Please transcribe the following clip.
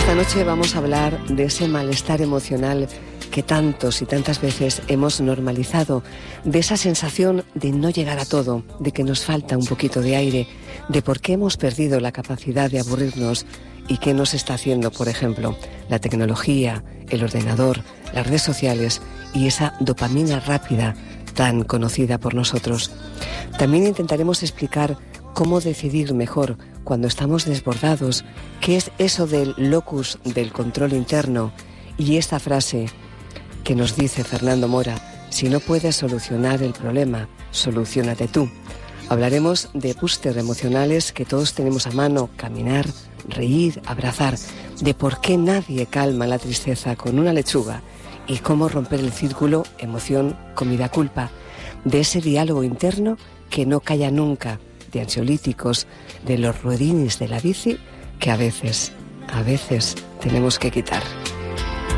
Esta noche vamos a hablar de ese malestar emocional que tantos y tantas veces hemos normalizado, de esa sensación de no llegar a todo, de que nos falta un poquito de aire, de por qué hemos perdido la capacidad de aburrirnos y qué nos está haciendo, por ejemplo, la tecnología, el ordenador, las redes sociales y esa dopamina rápida tan conocida por nosotros. También intentaremos explicar cómo decidir mejor cuando estamos desbordados, qué es eso del locus del control interno y esta frase que nos dice Fernando Mora: si no puedes solucionar el problema, soluciónate tú. Hablaremos de búster emocionales que todos tenemos a mano: caminar, reír, abrazar, de por qué nadie calma la tristeza con una lechuga y cómo romper el círculo emoción, comida, culpa, de ese diálogo interno que no calla nunca, de ansiolíticos, de los ruedines de la bici que a veces tenemos que quitar.